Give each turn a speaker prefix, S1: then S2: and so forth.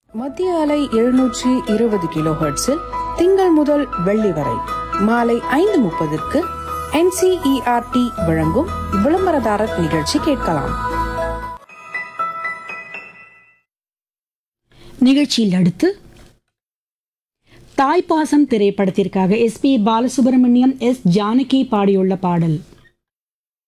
S1: மத்திய அலை 720 கிலோ ஹெர்ட்ஸில் திங்கள் முதல் வெள்ளி வரை மாலை 5:30 NCERT வழங்கும் விளம்பரதாரர் நிகழ்ச்சி கேட்கலாம்.
S2: நிகழ்ச்சியில் அடுத்து தாய்ப்பாசம் திரைப்படத்திற்காக SP பாலசுப்ரமணியம், S ஜானகி பாடியுள்ள பாடல்.